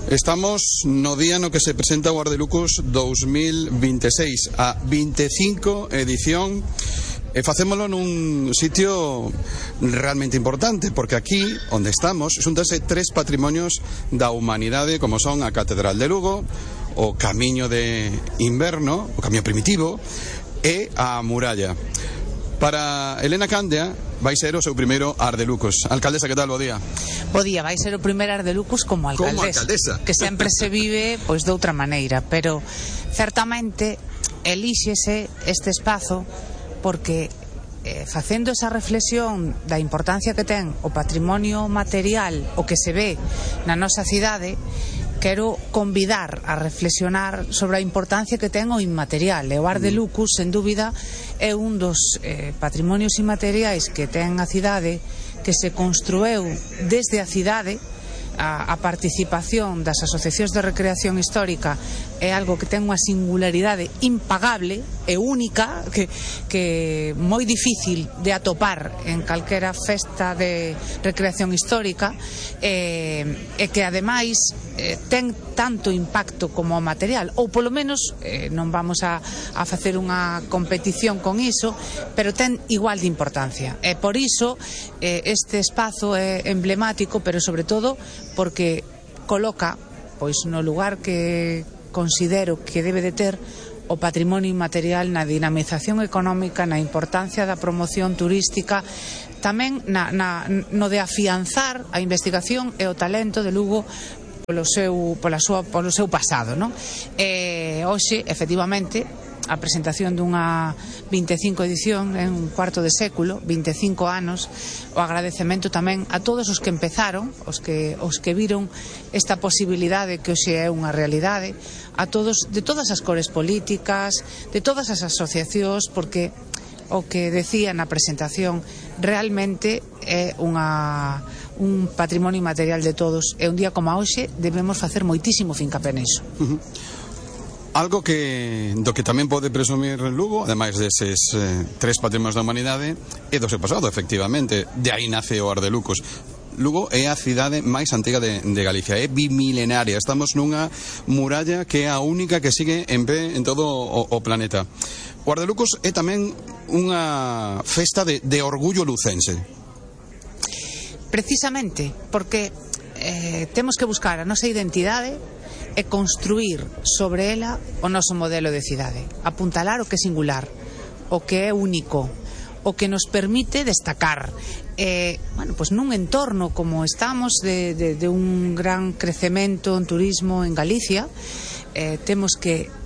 Estamos no día no que se presenta o Ardelucos 2026, a 25 edición. Facémolo nun sitio realmente importante, porque aquí, onde estamos, xúntanse tres patrimonios da humanidade, como son a Catedral de Lugo, o Camiño de Inverno, o Camiño Primitivo, e a Muralla. Para Elena Candia vai ser o seu primeiro Ardelucos. Alcaldesa, que tal? Bo día. Bo día, vai ser o primeiro Ardelucos como alcaldesa. Que sempre se vive pois de outra maneira, pero certamente elíxese este espazo porque facendo esa reflexión da importancia que ten o patrimonio material, o que se ve na nosa cidade, quero convidar a reflexionar sobre a importancia que ten o inmaterial. E o Ardelucos, sen dúbida, é un dos patrimonios inmateriais que ten a cidade, que se construeu desde a cidade. A participación das asociacións de recreación histórica é algo que ten unha singularidade impagable e única, que moi difícil de atopar en calquera festa de recreación histórica, e que ademais ten tanto impacto como o material, ou polo menos non vamos a facer unha competición con iso, pero ten igual de importancia. E por iso este espazo é emblemático, pero sobre todo porque coloca pois no lugar que considero que debe de ter o patrimonio inmaterial na dinamización económica, na importancia da promoción turística, tamén no de afianzar a investigación e o talento de Lugo polo seu pasado, non? Hoxe, efectivamente, a presentación dunha 25 edición en un cuarto de século, 25 anos, o agradecemento tamén a todos os que empezaron, os que viron esta posibilidade que hoxe é unha realidade, a todos, de todas as cores políticas, de todas as asociacións, porque o que decía na presentación realmente é un patrimonio inmaterial de todos, e un día como hoxe debemos facer moitísimo fincapé niso. Algo do que tamén pode presumir Lugo, ademais deses tres patrimonios da humanidade, é do seu pasado, efectivamente. De aí nace o Ardelucos. Lugo é a cidade máis antiga de Galicia, é bimilenaria. Estamos nunha muralla que é a única que sigue en pé en todo o planeta. O Ardelucos é tamén unha festa de orgullo lucense. Precisamente, porque temos que buscar a nosa identidade e construir sobre ela o noso modelo de cidade, apuntalar o que é singular, o que é único, o que nos permite destacar. Pois nun entorno como estamos de un gran crecemento en turismo en Galicia, temos que